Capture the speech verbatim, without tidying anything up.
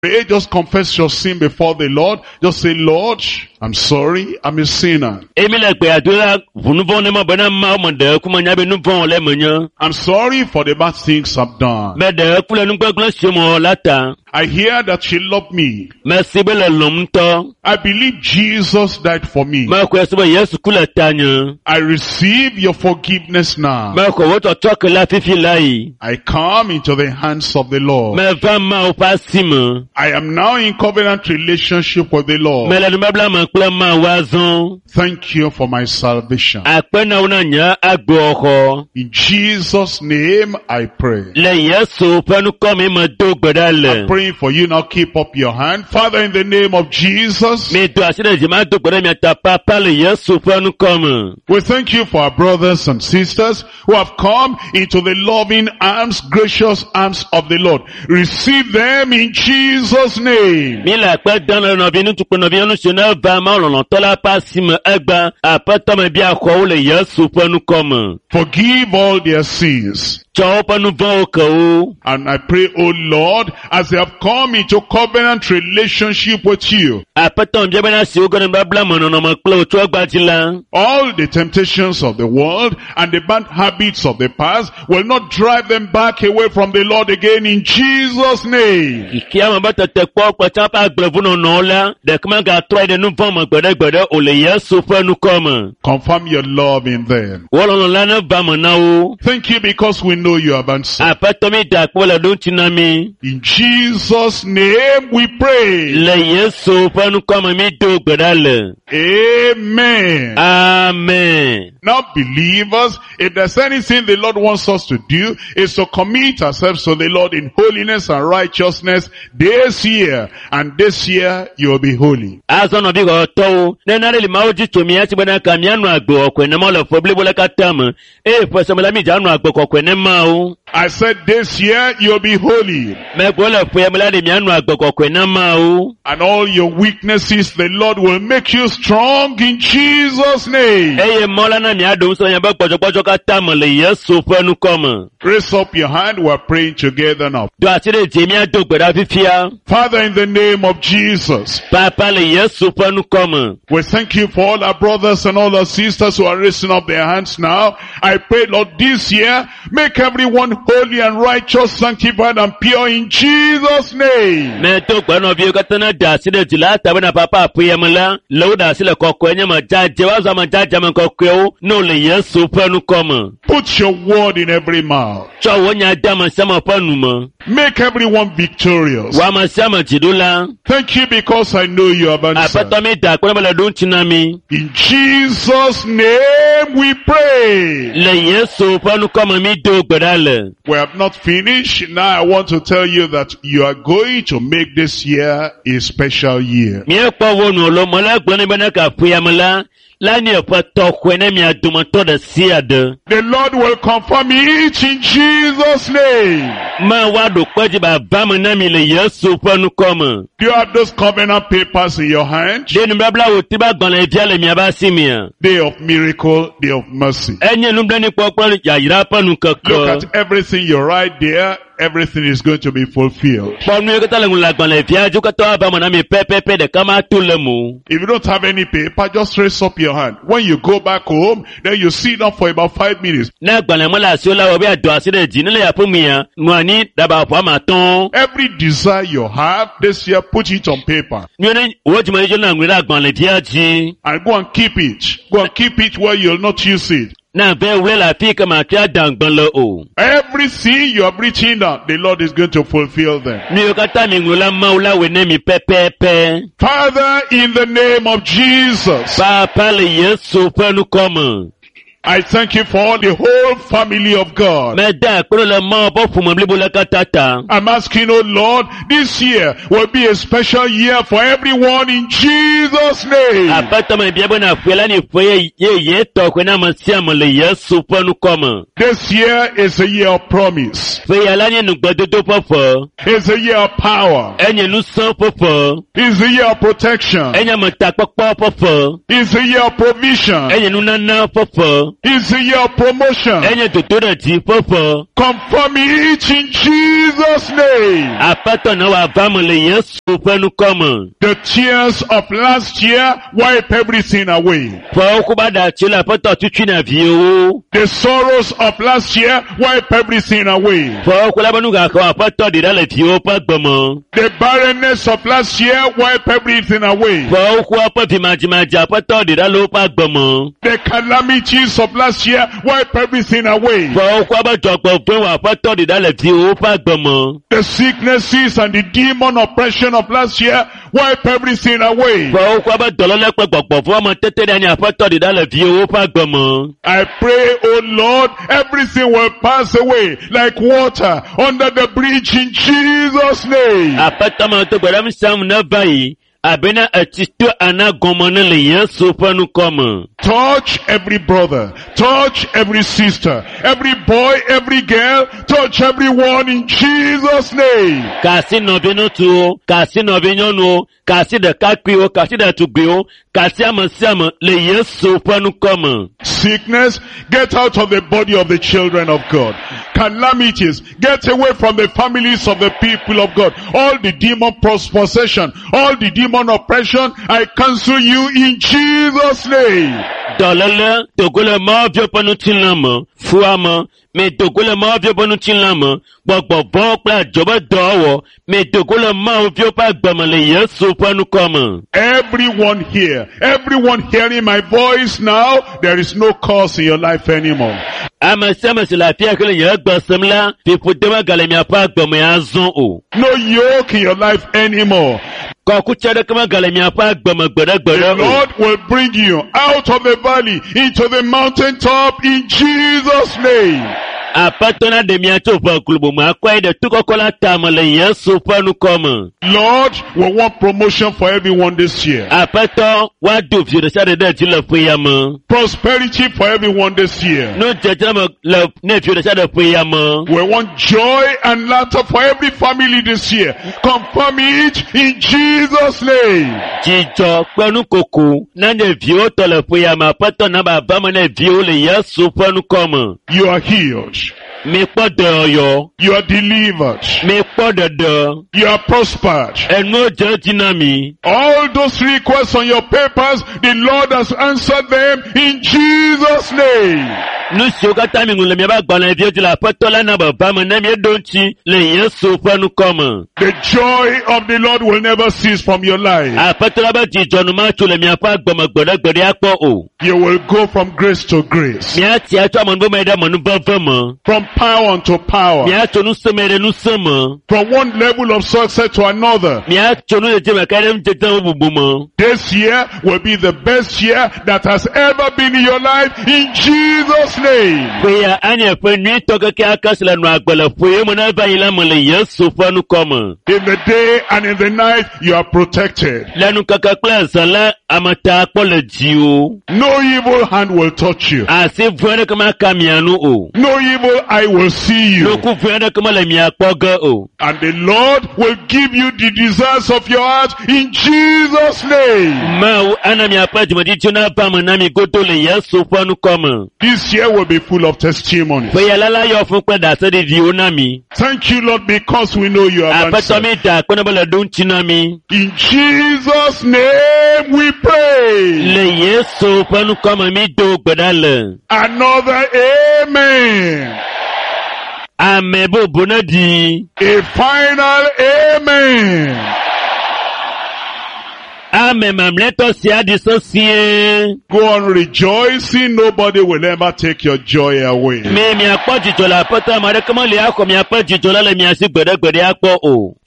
pray, just confess your sin before the Lord. Just say, Lord, I'm sorry, I'm a sinner. I'm sorry for the bad things I've done. I hear that you love me. I believe Jesus died for me. I receive your forgiveness now. I come into the hands of the Lord. I am now in covenant relationship with the Lord. Thank you for my salvation. In Jesus' name I pray. I'm praying for you now. Keep up your hand. Father, in the name of Jesus, we thank you for our brothers and sisters who have come into the loving arms, gracious arms of the Lord. Receive them in Jesus' name. Forgive all their sins. And I pray, oh Lord, as they have come into covenant relationship with you, all the temptations of the world and the bad habits of the past will not drive them back away from the Lord again in Jesus' name. Confirm your love in them. Thank you because we know you have answered. In Jesus' name we pray. Amen. Amen. Now believers, if there's anything the Lord wants us to do, is to commit ourselves to the Lord in holiness and righteousness this year. And this year you will be holy. I said this year you'll be holy. And all your weaknesses the Lord will make you strong in Jesus' name. Raise up your hand, we're praying together now. Father, in the name of Jesus, we thank you for all our brothers and all our sisters who are raising up their hands now. I pray, Lord, this year, make everyone holy and righteous, sanctified and pure in Jesus' name. Put your word in every mouth. Make everyone victorious. Thank you because I know you have answered. In Jesus' name we pray. We have not finished. Now I want to tell you that you are going to make this year a special year. The Lord will confirm it in Jesus' name. Do you have those covenant papers in your hand? Day of miracle, day of mercy. Look at everything you write there. Everything is going to be fulfilled. If you don't have any paper, just raise up your hand. When you go back home, then you sit down for about five minutes. Every desire you have this year, put it on paper. And go and keep it. Go and keep it where you'll not use it. Everything you have written down, the Lord is going to fulfill them. Father, in the name of Jesus, I thank you for the whole family of God. I'm asking, oh Lord, this year will be a special year for everyone in Jesus' name. This year is a year of promise. It's a year of power. It's a year of protection. It's a year of provision. It's the year of promotion. Enye tutura ti popo. Confirm it in Jesus' name. Apato na wa family Yesu penu koma. The tears of last year wipe everything away. Po kubada chila apato tuchi na view. The sorrows of last year wipe everything away. Po kulabanu ga ko apato didale view pa gbomo. The barrenness of last year wipe everything away. Po ku apa vimajimaji apato didale pa gbomo. The calamities of last year wipe everything away. Po ku aba jogbo fun wa apato didale view pa gbomo. The sicknesses and the demon oppression of last year wipe everything away. Po ku aba dolole pe gbogbo fun omo tetere ni apato didale view pa gbomo. I pray, oh Lord, everything will pass away like water under the bridge in Jesus' name. Apato mo to gbara sam na bayi. Abena atisto ana gomone le Yesu penu koma. Touch every brother, touch every sister, every boy, every girl, touch everyone in Jesus' name. Kasi no bino tu, kasi no bino no, kasi de kakio, kasi de tubio, kasi amasiama le Yesu penu koma. Sickness, get out of the body of the children of God. Calamities, get away from the families of the people of God. All the demon possession, all the demon oppression, I cancel you in Jesus' name. Dolala, dogole ma vyo panu tinlama, fuama, me dogole ma vyo panu tinlama, bogbo bokla joba dowo, me dogole ma vyo pa gbamale Yesu panu koma. Everyone here, everyone hearing my voice now, there is no cause in your life anymore. Ama sama sila pia kule yagba samla, pipudema galemi apa gbame azon o. No yoke in your life anymore. The Lord will bring you out of the valley into the mountaintop in Jesus' name. Apatona de miato pa klubu makwa de tukokola tamale Yesu panu koma. Lord, we want promotion for everyone this year. Apato wa do fi de sade de ti le fuyama. Prosperity for everyone this year. No jejama le ne fi de sade fuyama. We want joy and laughter for every family this year. Confirm it in Jesus' name. Jijo penu koku na ne vio to le fuyama apato na baba mo ne vio le Yesu panu koma. You are healed. Me yo. You are delivered. Me You are prospered. And no judging. All those requests on your papers, the Lord has answered them in Jesus' name. The joy of the Lord will never cease from your life. You will go from grace to grace. From power to power. From one level of success to another. This year will be the best year that has ever been in your life in Jesus' name. In the day and in the night, you are protected. No evil hand will touch you. No evil eye will see you. And the Lord will give you the desires of your heart in Jesus' name. This year will be full of testimonies. Thank you, Lord, because we know you have answered. In Jesus' name we pray. Another amen. Amen. A final amen. Amen. Let us hear this. Go on rejoicing. Nobody will ever take your joy away.